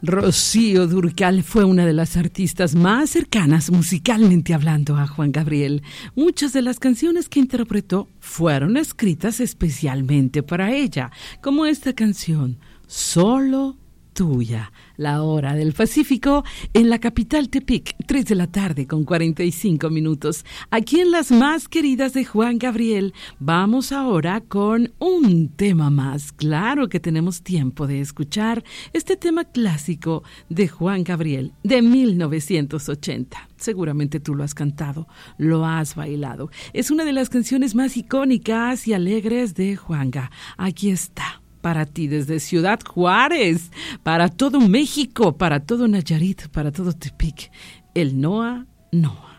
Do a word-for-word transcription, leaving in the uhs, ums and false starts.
Rocío Dúrcal fue una de las artistas más cercanas musicalmente hablando a Juan Gabriel. Muchas de las canciones que interpretó fueron escritas especialmente para ella, como esta canción, Solo Tuya. La hora del Pacífico en la capital Tepic, tres de la tarde con cuarenta y cinco minutos. Aquí en Las Más Queridas de Juan Gabriel, vamos ahora con un tema más. Claro que tenemos tiempo de escuchar este tema clásico de Juan Gabriel de mil novecientos ochenta. Seguramente tú lo has cantado, lo has bailado. Es una de las canciones más icónicas y alegres de Juanga. Aquí está. Para ti desde Ciudad Juárez, para todo México, para todo Nayarit, para todo Tepic, el Noa Noa.